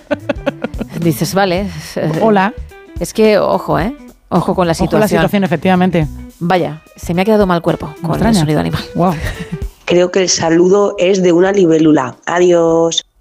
Dices, vale. Hola. Es que, ojo, ojo con la situación. Ojo la situación, efectivamente. Vaya, se me ha quedado mal cuerpo con el sonido animal. Wow. Creo que el saludo es de una libélula. Adiós.